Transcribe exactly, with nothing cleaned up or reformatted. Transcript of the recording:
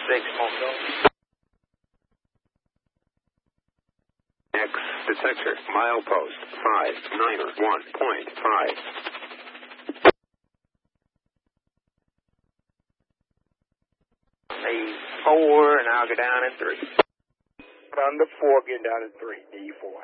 six, Mongo. X detector, milepost, five niner one point five. A four, and I'll go down in three. On the four, getting down in three, D four.